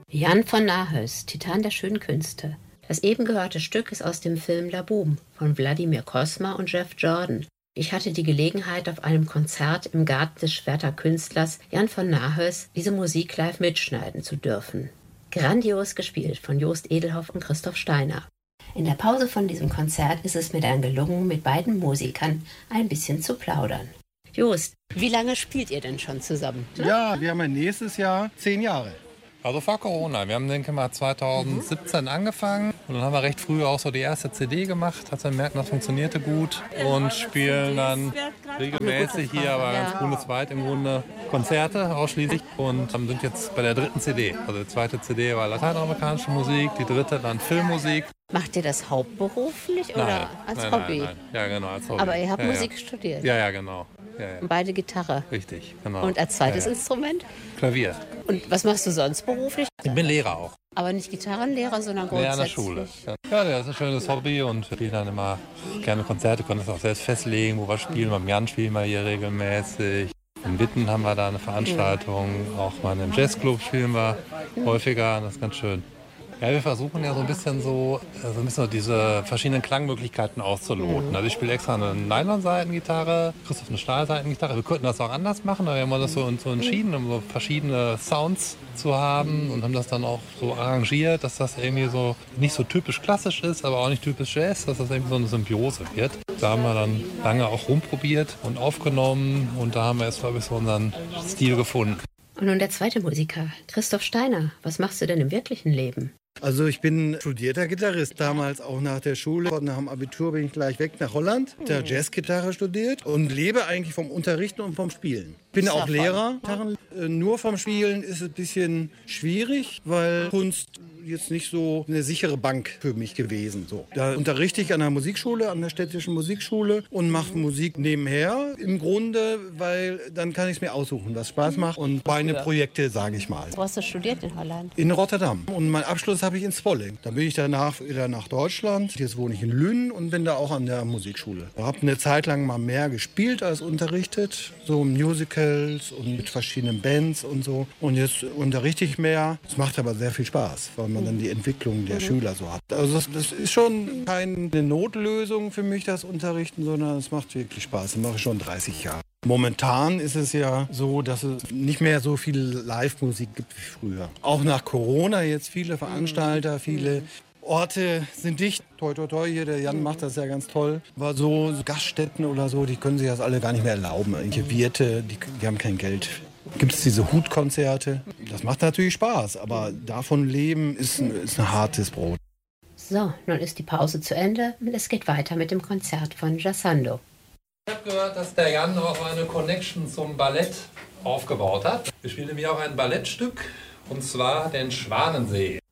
Jan von Nahes, Titan der schönen Künste. Das eben gehörte Stück ist aus dem Film La Boum von Wladimir Cosma und Jeff Jordan. Ich hatte die Gelegenheit, auf einem Konzert im Garten des Schwerter Künstlers Jan von Nahes diese Musik live mitschneiden zu dürfen. Grandios gespielt von Jost Edelhoff und Christoph Steiner. In der Pause von diesem Konzert ist es mir dann gelungen, mit beiden Musikern ein bisschen zu plaudern. Jost, wie lange spielt ihr denn schon zusammen? Ja, wir haben ja nächstes Jahr 10 Jahre. Also vor Corona. Wir haben, denke ich mal, 2017 angefangen und dann haben wir recht früh auch so die erste CD gemacht. Hat dann gemerkt, das funktionierte gut und spielen dann regelmäßig hier, aber ganz bundesweit im Grunde Konzerte ausschließlich und sind jetzt bei der dritten CD. Also die zweite CD war lateinamerikanische Musik, die dritte dann Filmmusik. Macht ihr das hauptberuflich oder als Hobby? Nein. Ja, genau, als Hobby. Aber ihr habt Musik studiert? Ja, genau. Ja. Und beide Gitarre? Richtig, genau. Und als zweites Instrument? Klavier. Und was machst du sonst beruflich? Ich bin Lehrer auch. Aber nicht Gitarrenlehrer, sondern grundsätzlich? Ja, an der Schule. Ja, das ist ein schönes Hobby und wir spielen dann immer gerne Konzerte, können das auch selbst festlegen, wo wir spielen. Beim Jan spielen wir hier regelmäßig. In Witten haben wir da eine Veranstaltung, auch mal in einem Jazzclub spielen wir häufiger, das ist ganz schön. Ja, wir versuchen ja so ein bisschen diese verschiedenen Klangmöglichkeiten auszuloten. Also ich spiele extra eine Nylon-Seitengitarre, Christoph eine Stahlseitengitarre. Wir könnten das auch anders machen, aber wir haben das so entschieden, um so verschiedene Sounds zu haben und haben das dann auch so arrangiert, dass das irgendwie so nicht so typisch klassisch ist, aber auch nicht typisch Jazz, dass das irgendwie so eine Symbiose wird. Da haben wir dann lange auch rumprobiert und aufgenommen und da haben wir jetzt, glaube ich, so unseren Stil gefunden. Und nun der zweite Musiker, Christoph Steiner. Was machst du denn im wirklichen Leben? Also ich bin studierter Gitarrist, damals auch nach der Schule. Nach dem Abitur bin ich gleich weg nach Holland, der Jazzgitarre studiert und lebe eigentlich vom Unterrichten und vom Spielen. Ich bin auch Lehrer. Nur vom Spielen ist es ein bisschen schwierig, weil Kunst jetzt nicht so eine sichere Bank für mich gewesen. So. Da unterrichte ich an der Musikschule, an der städtischen Musikschule und mache Musik nebenher. Im Grunde, weil dann kann ich es mir aussuchen, was Spaß macht und meine Projekte, sage ich mal. Wo hast du studiert in Holland? In Rotterdam. Und meinen Abschluss habe ich in Zwolle. Dann bin ich danach wieder nach Deutschland. Jetzt wohne ich in Lünen und bin da auch an der Musikschule. Ich habe eine Zeit lang mal mehr gespielt als unterrichtet. So Musicals und mit verschiedenen Bands und so. Und jetzt unterrichte ich mehr. Es macht aber sehr viel Spaß, weil man dann die Entwicklung der Schüler so hat. Also das ist schon keine Notlösung für mich, das Unterrichten, sondern es macht wirklich Spaß. Das mache ich schon 30 Jahre. Momentan ist es ja so, dass es nicht mehr so viel Live-Musik gibt wie früher. Auch nach Corona jetzt viele Veranstalter, viele Orte sind dicht. Toi, toi, toi, hier, der Jan macht das ja ganz toll. Aber so Gaststätten oder so, die können sich das alle gar nicht mehr erlauben. Irgendwelche Wirte, die haben kein Geld. Gibt es diese Hutkonzerte? Das macht natürlich Spaß, aber davon leben ist ein hartes Brot. So, nun ist die Pause zu Ende und es geht weiter mit dem Konzert von Giassando. Ich habe gehört, dass der Jan auch eine Connection zum Ballett aufgebaut hat. Wir spielen nämlich auch ein Ballettstück, und zwar den Schwanensee.